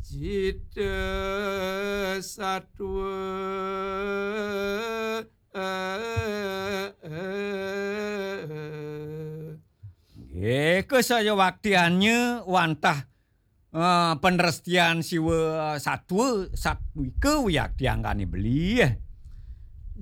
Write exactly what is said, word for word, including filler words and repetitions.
Jite satwa Ge kesaya waktiannya wantah eh, penrestian siwa satwa satwike wiyak dianggani beli ya.